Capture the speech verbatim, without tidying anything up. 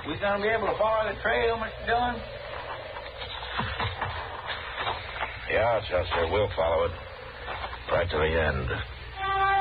We gonna be able to follow the trail, Mister Dillon? Yeah, Chester, we'll follow it. Right to the end.